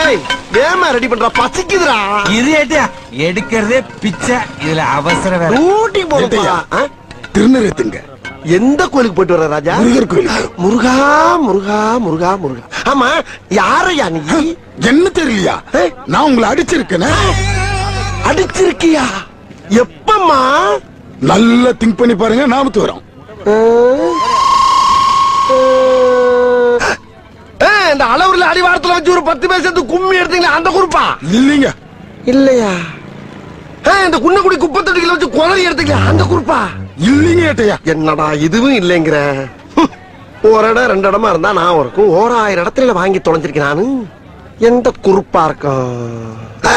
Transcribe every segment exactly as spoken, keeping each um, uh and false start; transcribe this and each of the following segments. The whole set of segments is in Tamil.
வேமா ரெடி பண்ற பசிக்குதுடா. இது ஏட்டியா எடுக்கிறதே பிச்சை, இதுல அவசர வேலை. ஊட்டி போறியா? திருநெல்வேலிங்க. எந்த கோயிலுக்கு போயிட்டு வர ராஜா? முருகர் கோயில். முருகா முருகா முருகா முருகா. ஆமா, யாரையா நீ? என்ன தெரியலையா? நான் உங்களை அடிச்சிருக்கேன். அடிச்சிருக்கியா? எப்பமா? நல்லா திங்க் பண்ணி பாருங்க, நாமத்து வரும். இந்த அளவுல அடிவாரத்துல வச்சு ஒரு பத்து பேசத்து கும்மி எடுத்தீங்களா, அந்த குறிப்பா? இல்லீங்க. இல்லையா? இந்த குன்னக்குடி குப்பத்தொட்டிகளை வச்சு குளறி எடுத்தீங்களா, அந்த குறிப்பா? இல்லீங்க ஏட்டையா. என்னடா இதுவும் இல்லைங்கிற. ஒரு இடம் ரெண்டு இடமா இருந்தா நான் இருக்கும், ஓராயிரம் இடத்துல வாங்கி தொலைஞ்சிருக்கேன் நானு. எந்த குறிப்பா இருக்கும்?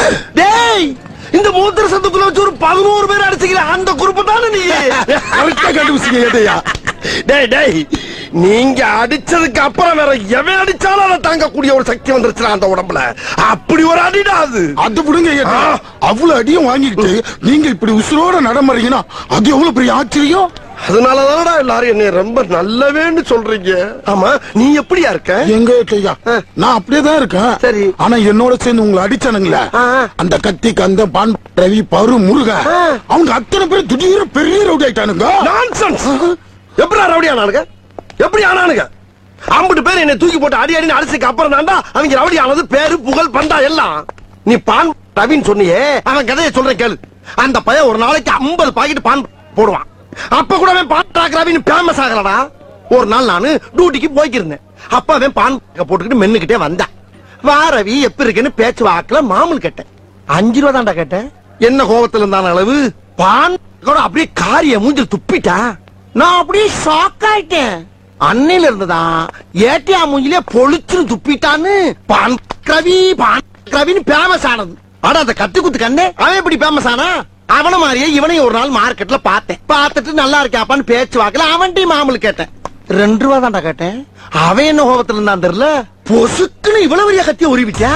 டேய், இந்த மூத்திர சத்துக்குள்ள வச்சு ஒரு பதினோரு பேர் அடிச்சுக்கிற அந்த குறிப்பு தானே நீ? கண்டுபிடிச்சிங்க ஏட்டையா. டேய் டேய், நீங்க அடிச்சதுக்கு அப்புறம் வேற எவன் அடிச்சாலும் அதை தாங்கக்கூடிய ஒரு சக்தி வந்துருச்சு அந்த உடம்புல. அப்படி ஒரு அடிடா அது. அது விடுங்க ஏட்டையா. அவ்வளவு அடியும் வாங்கிட்டு நீங்க இப்படி உசுரோட நடமறீங்கன்னா அது எவ்வளவு பெரிய ஆச்சரியம். அதனாலதானடா எல்லாரும் என்ன ரொம்ப நல்லவேன்னு சொல்றீங்க. ஆமா, நீ எப்படியா இருக்க? எங்க ஏட்டையா, நான் அப்படியேதான் இருக்கேன். சரி. ஆனா என்னோட சேர்ந்து உங்களை அடிச்சானுங்களே, அந்த கத்தி கந்த பான் ரவி பரு முருக, அவங்க அத்தனை பேர் திடீர்னு பெரிய ரவுடி ஆயிட்டானுங்க. நான்சென்ஸ். எப்படி ரவுடி ஆனானுங்க? எப்படி ஆனானுங்க? ஐம்பது பேர் என்னை தூக்கி போட்டு அடி அடின்னு அடிச்சுக்கு அப்புறம் தாண்டா அவங்க ரவுடி ஆனது. பேரு புகழ் பண்டா எல்லாம். நீ பான் ரவின்னு சொன்னியே, அவன் கதையை சொல்றேன் கேளு. அந்த பையன் ஒரு நாளைக்கு ஐம்பது பாக்கெட் பான் போடுவான். அப்ப கூட அவன் பான் ரவின்னு பேமஸ் ஆகலடா. ஒரு நாள் நானு டியூட்டிக்கு போய்க்கிருந்தேன். அப்ப அவன் பான் போட்டுக்கிட்டு மென்னுக்கிட்டே வந்தான். வா ரவி, எப்படி இருக்குன்னு பேச்சு வாக்குல மாமூல் கேட்டேன். அஞ்சு ரூபா தாண்டா கேட்டேன். என்ன கோபத்துல இருந்தான அளவு, பான் அப்படியே காரிய மூஞ்சில் துப்பிட்டா. நான் அப்படியே ஷாக் ஆயிட்டேன். அன்னையில இருந்துதான் ஏட்டியா மூஞ்சிலே பொழிச்சுன்னு துப்பிட்டான்னு பான் ரவி பான் ரவின்னு பேமஸ் ஆனது. ஆனா அந்த கத்து குத்து கண்ணே அவன் எப்படி பேமஸ் ஆனா? அவன மாதிரியே இவனையும் ஒரு நாள் மார்க்கெட்ல பார்த்தேன். பார்த்துட்டு நல்லா இருக்காப்பான்னு பேச்சு வாக்கல அவன்கிட்ட மாமூல் கேட்டேன். ரெண்டு ரூபா தாண்டா கேட்டேன். அவன் என்ன கோபத்துல இருந்தான் தெரியல, பொசுக்குன்னு இவ்வளவு பெரிய கத்திய உருவிச்சா.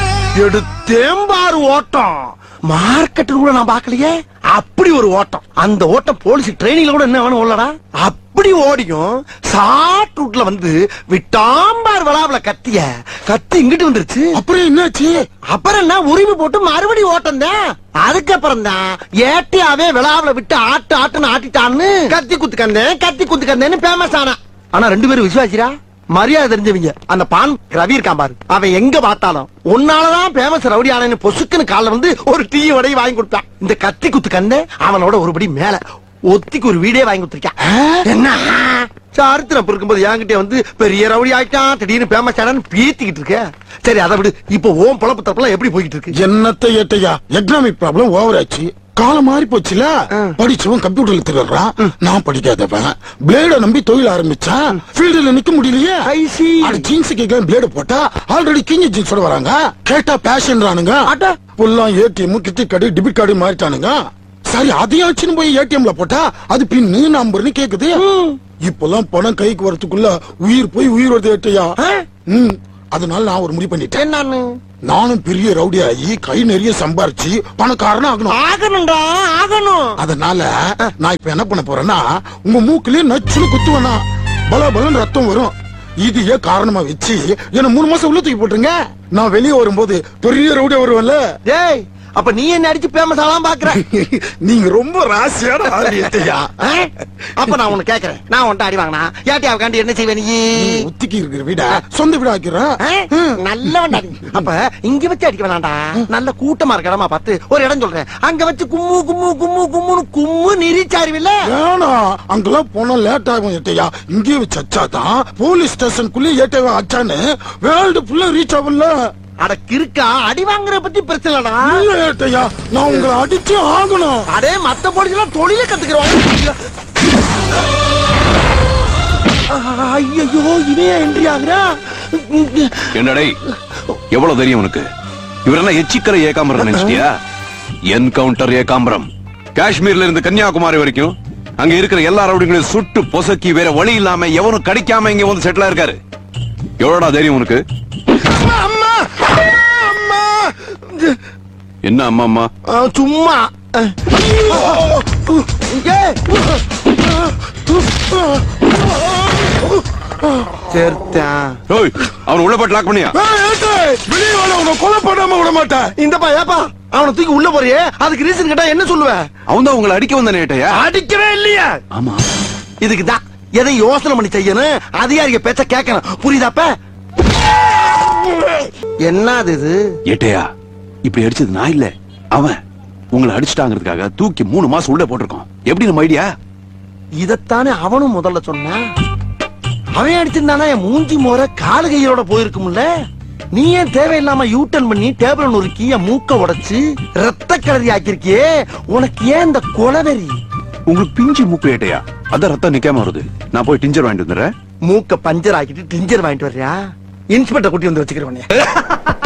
எடுத்தேம்பாரு ஓட்டம். மார்க்கெட்டு கூட நான் பாக்கலையே. அப்படி ஒரு ஓட்டம். அந்த ஓட்டம் போலீஸ் ட்ரெயினிங்ல கூட என்ன வேணும் உள்ளடா. அப்படி ஓடியும் ஷார்ட் ரூட்ல வந்து விட்டாம்பார் வளாவல கத்திய கத்தி இங்கிட்டு வந்துருச்சு. அப்புறம் என்னாச்சு? அப்புறம் என்ன, உரிமை போட்டு மறுபடி ஓட்டம் தான். அதுக்கப்புறம் தான் ஏட்டியாவே விளாவல விட்டு ஆட்டு ஆட்டுன்னு ஆட்டிட்டான்னு கத்தி குத்து கந்தேன் கத்தி குத்து கந்தேன்னு பேமஸ் ஆனா. ஆனா ரெண்டு பேரும் விசுவாசிரா, மரியாதை தெரிஞ்சவங்க. அந்த பான் ரவி இருக்கான் பாரு, அவன் எங்க பார்த்தாலும் உன்னாலதான் பேமஸ் ரவுடி ஆனு பொசுக்குன்னு கால வந்து ஒரு டீ வடையை வாங்கி கொடுத்தான். இந்த கத்தி குத்து கண்ணு அவனோட ஒருபடி மேல ஒத்திக்கு ஒரு வீடே வாங்கி கொடுத்திருக்கான். என்ன சரித்திரம் இருக்கும்போது என்கிட்ட வந்து பெரிய ரவுடி ஆயிட்டான் திடீர்னு பேமஸ் ஆனான்னு பீத்திக்கிட்டு இருக்க. சரி அதை விடு. இப்போ ஓம் பொழப்பு தப்பெல்லாம் எப்படி போய்கிட்டு இருக்கு? என்னத்த ஏட்டையா, எக்கனாமிக் ப்ராப்ளம் ஓவர் ஆச்சு. காலம் மாறி போச்சுல. படிச்சவன் கம்ப்யூட்டர்ல திருடுறான், நான் படிக்காதவன் பிளேட நம்பி தொழில் ஆரம்பிச்சான். ஃபீல்டுல நிக்க முடியலையே. ஜீன்ஸ் கேட்க பிளேட போட்டா ஆல்ரெடி கிஞ்சி ஜீன்ஸோட வராங்க. கேட்டா பேஷன்றானுங்க. புல்லாம் ATM credit card debit card மாறிட்டானுங்க. சரி அதையாச்சுன்னு போய் ஏடிஎம்ல போட்டா அது பின்னு நம்பர்னு கேக்குது. இப்பெல்லாம் பணம் கைக்கு வரதுக்குள்ள உயிர் போய் உயிர் வருது ஏட்டையா. அதனால நான் ஒரு முடிவு பண்ணிட்டேன். நானு நானும் பெரிய ரவுடி ஆகி கை நிறைய சம்பாரிச்சு பணக்காரனா ஆகணும். ஆகணும்டா ஆகணும். அதனால நான் இப்ப என்ன பண்ண போறேன்னா, உங்க மூக்குலயே நச்சுன்னு குத்துவேனா பல பலன் ரத்தம் வரும். இதையே காரணமா வச்சு என்ன மூணு மாசம் உள்ள தூக்கி போட்டுருங்க. நான் வெளியே வரும்போது பெரிய ரவுடியா வருவேன்ல. டேய், அப்ப நீ என்ன அடிச்சு பேமஸ் ஆகலாம் பாக்குற? நீங்க ரொம்ப ராசியான ஆளியா. அப்ப நான் உன்னை கேக்குறேன், நான் உன்ட்ட அடி வாங்கினா ஏட்டியா காண்டி என்ன செய்வே? நீ உத்திக்கு இருக்கிற வீட சொந்த வீட ஆக்கிறேன். நல்லவன்டா. அப்ப இங்க வச்சு அடிக்க வேணாண்டா, நல்ல கூட்டமா இருக்க இடமா பார்த்து ஒரு இடம் சொல்றேன், அங்க வச்சு கும்மு கும்மு கும்மு கும்முன்னு கும்மு நிரிச்சாருவில்ல. வேணா, அங்கெல்லாம் போனா லேட் ஆகும் ஏட்டையா. இங்கே வச்சு அச்சாதான் போலீஸ் ஸ்டேஷனுக்குள்ளே ஏட்டையா அச்சான்னு வேர்ல்டு ஃபுல்லா ரீச் ஆகும்ல. அட கிறுக்கா, அடி வாங்குற பத்தி பிரச்சனைடா. இல்ல ஏட்டையா, நான் உங்களை அடிச்சு ஆகணும். அடே மத்த போலீஸ்லாம் தொழில கத்துக்கிறோம். ஐயோ, இவே என்ட்ரி ஆகுறா. என்னடே எவ்வளவு தெரியும் உனக்கு? இவரெல்லாம் எச்சிக்கரை ஏகாம்பரம் நினைச்சிட்டியா? என்கவுண்டர் ஏகாம்பரம். காஷ்மீர்ல இருந்து கன்னியாகுமரி வரைக்கும் அங்க இருக்கிற எல்லா ரவுடிங்களையும் சுட்டு பொசக்கி வேற வழி இல்லாம எவனும் கடிக்காம இங்க வந்து செட்டில் இருக்காரு. எவ்வளோடா தெரியும் உனக்கு? என்ன அம்மா அம்மா? சும்மா சேர்த்தான். ஓய், அவன் உள்ள போட்டு லாக் பண்ணியா? ஏய், ஏட்டு, வெளியே வாடா, உன்னை கொலை பண்ணாம விட மாட்டேன். இந்தப்பா ஏப்பா அவனை தூக்கி உள்ள போறியே அதுக்கு ரீசன் கேட்டா என்ன சொல்லுவ? அவன் தான் உங்களை அடிக்க வந்த நேட்டையா? அடிக்கவே இல்லையா? ஆமா. இதுக்குதான் எதை யோசனை பண்ணி செய்யணும், அதிகாரிக பேச்ச கேட்கணும். புரியுதாப்ப? என்னது இது? ஏட்டையா, இப்படி அடிச்சது நான் இல்ல, அவன். உங்களை அடிச்சுட்டாங்கிறதுக்காக தூக்கி மூணு மாசம் உள்ள போட்டிருக்கோம். எப்படி நம்ம ஐடியா? இதத்தானே அவனும் முதல்ல சொன்னான். அவன் அடிச்சிருந்தானா என் மூஞ்சி மோர காலு கையோட போயிருக்கும்ல. நீ ஏன் தேவையில்லாம யூ டர்ன் பண்ணி டேபிள் நொறுக்கி என் மூக்க உடைச்சு ரத்த கலரி ஆக்கிருக்கியே? உனக்கு ஏன் இந்த கொலவெறி? உங்களுக்கு பிஞ்சு மூக்கு ஏட்டையா, அதான் ரத்தம் நிக்காம வருது. நான் போய் டிஞ்சர் வாங்கிட்டு வந்துடுறேன். மூக்க பஞ்சர் ஆக்கிட்டு டிஞ்சர் வாங்கிட்டு வர்றியா? இன்ஸ்பெக்டர் கூட்டி வந்து வச்சுக்கிறவனே.